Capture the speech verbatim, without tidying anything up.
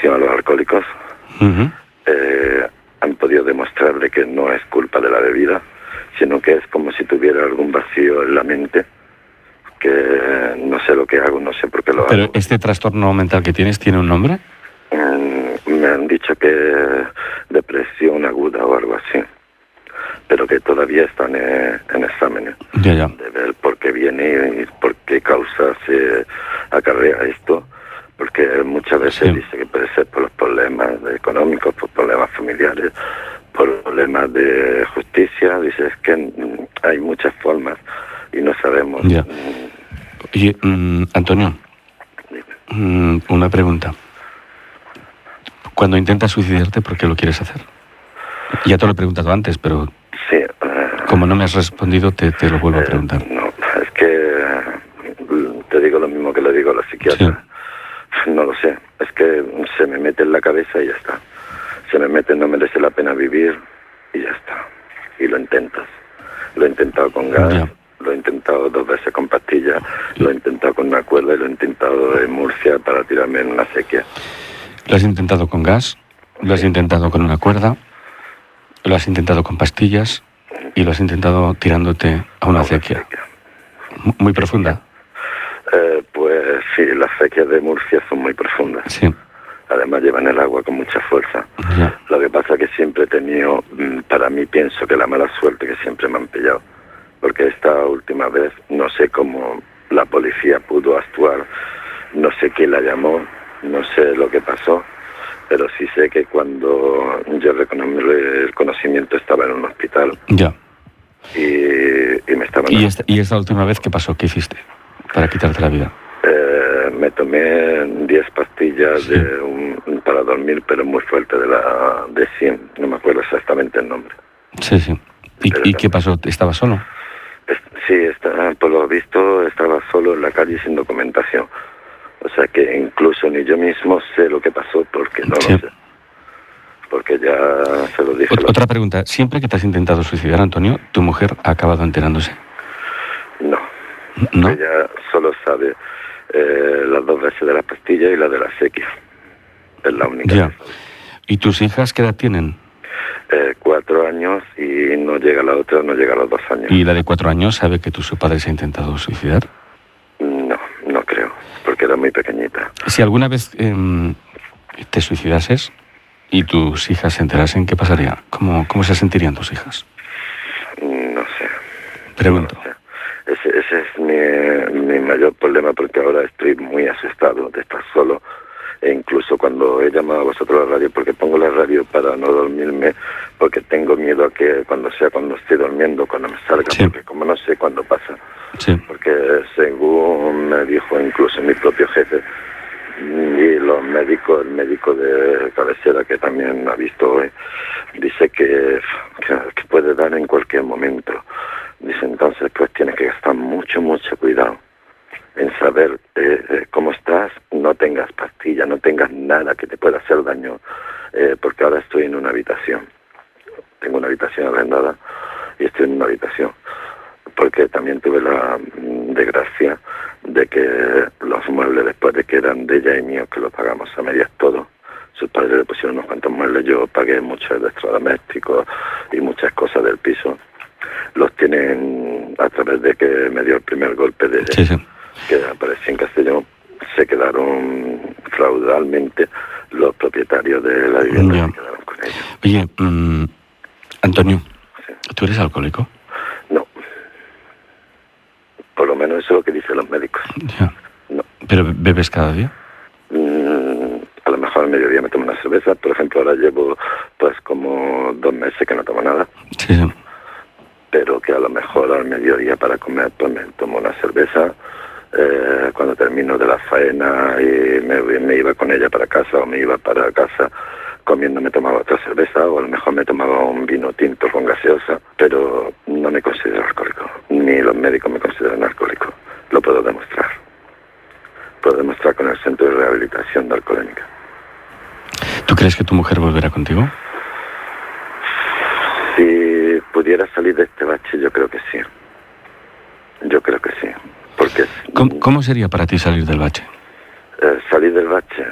depresión a los alcohólicos. Uh-huh. eh, han podido demostrar de que no es culpa de la bebida, sino que es como si tuviera algún vacío en la mente, que no sé lo que hago, no sé por qué lo ¿Pero hago. este trastorno mental que tienes tiene un nombre? Mm, me han dicho que depresión aguda o algo así, pero que todavía están en, en exámenes. Ya, ya. De ver por qué viene y por qué causa se acarrea esto, porque muchas veces sí. dice que puede ser por los problemas económicos, por problemas familiares, por problemas de justicia. Dice, es que mm, hay muchas formas y no sabemos. Ya. Oye, mm, Antonio, mm, una pregunta. Cuando intentas suicidarte, ¿por qué lo quieres hacer? Ya te lo he preguntado antes, pero sí, uh, como no me has respondido, te, te lo vuelvo eh, a preguntar. No, es que uh, te digo lo mismo que le digo a la psiquiatra. Sí. No lo sé, es que se me mete en la cabeza y ya está. Se me mete, no merece la pena vivir y ya está. Y lo intentas. Lo he intentado con gas, ya. Lo he intentado dos veces con pastillas, lo he intentado con una cuerda y lo he intentado en Murcia para tirarme en una sequía. ¿Lo has intentado con gas? ¿Lo has intentado con una cuerda? ¿Lo has intentado con pastillas? ¿Y lo has intentado tirándote a una, una acequia? acequia? ¿Muy profunda? Eh, pues sí, las acequias de Murcia son muy profundas. Sí. Además llevan el agua con mucha fuerza. Ya. Lo que pasa es que siempre he tenido, para mí pienso que la mala suerte que siempre me han pillado. Porque esta última vez no sé cómo la policía pudo actuar, no sé quién la llamó, no sé lo que pasó, pero sí sé que cuando yo reconocí el conocimiento estaba en un hospital. Ya. Y, y me estaban... ¿Y esta, ¿Y esta última vez qué pasó? ¿Qué hiciste para quitarte la vida? Eh, me tomé diez pastillas sí. de un, para dormir, pero muy fuerte, de la de cien, no me acuerdo exactamente el nombre. Sí, sí. ¿Y, ¿y qué pasó? ¿Estabas solo? Sí, está, por lo visto estaba solo en la calle sin documentación. O sea que incluso ni yo mismo sé lo que pasó porque no sí. lo sé. Porque ya se lo dije. Ot- otra pregunta. ¿Siempre que te has intentado suicidar, Antonio, tu mujer ha acabado enterándose? No. ¿No? Ella solo sabe eh, las dos veces de la pastilla y la de la sequía. Es la única. Ya. ¿Y tus hijas qué edad tienen? Eh, cuatro años y no llega la otra, no llega a los dos años. ¿Y la de cuatro años sabe que tu padre se ha intentado suicidar? No, no creo, porque era muy pequeñita. Si alguna vez eh, te suicidases y tus hijas se enterasen, ¿qué pasaría? ¿Cómo, cómo se sentirían tus hijas? No sé. Pregunto. No sé. Ese, ese es mi, mi mayor problema, porque ahora estoy muy asustado de estar solo. E incluso cuando he llamado a vosotros a la radio, porque pongo la radio para no dormirme, porque tengo miedo a que cuando sea cuando esté durmiendo, cuando me salga, sí. porque como no sé cuándo pasa. Sí. Porque según me dijo incluso mi propio jefe, y los médicos, el médico de cabecera que también ha visto hoy, dice que, que, que puede dar en cualquier momento. Dice, entonces pues tienes que gastar mucho, mucho cuidado en saber eh, eh, cómo estás, no tengas pastillas, no tengas nada que te pueda hacer daño, eh, porque ahora estoy en una habitación, tengo una habitación arrendada y estoy en una habitación, porque también tuve la mm, desgracia de que los muebles, después de que eran de ella y míos, que los pagamos a medias todo, sus padres le pusieron unos cuantos muebles, yo pagué muchos electrodomésticos y muchas cosas del piso, los tienen a través de que me dio el primer golpe de... Sí, sí. que apareció en Castellón, se quedaron fraudulentamente los propietarios de la vivienda yeah. se quedaron con ellos. Oye, um, Antonio, sí. ¿tú eres alcohólico? No. Por lo menos eso es lo que dicen los médicos. Yeah. No. ¿Pero bebes cada día? Mm, a lo mejor al mediodía me tomo una cerveza. Por ejemplo, ahora llevo pues como dos meses que no tomo nada. Sí, sí. Pero que a lo mejor al mediodía para comer pues me tomo una cerveza. Eh, cuando termino de la faena y me, me iba con ella para casa o me iba para casa comiendo, me tomaba otra cerveza o a lo mejor me tomaba un vino tinto con gaseosa, pero no me considero alcohólico, ni los médicos me consideran alcohólico. Lo puedo demostrar. Puedo demostrar con el Centro de Rehabilitación de Alcoholémica. ¿Tú crees que tu mujer volverá contigo? Si pudiera salir de este bache, yo creo que sí. Yo creo que sí. Porque ¿Cómo, ¿Cómo sería para ti salir del bache? Eh, salir del bache